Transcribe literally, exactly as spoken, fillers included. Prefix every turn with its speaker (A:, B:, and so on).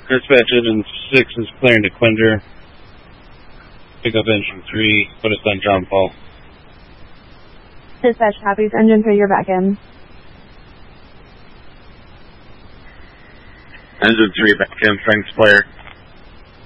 A: Dispatch engine six is clearing to Quinder. Pick up engine three. Put us on John Paul.
B: Dispatch copies. Engine three, you're back in.
A: Engine three back in. Thanks, player.